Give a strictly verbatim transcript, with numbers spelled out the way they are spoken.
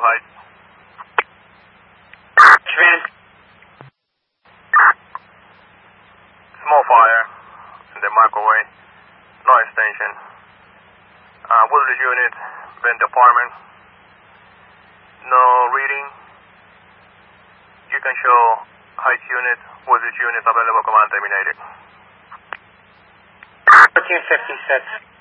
height. Trans. Small fire in the microwave. No extension. Uh, voltage unit, vent apartment. No reading. You can show height unit, voltage unit available, command terminated. fourteen fifty-six.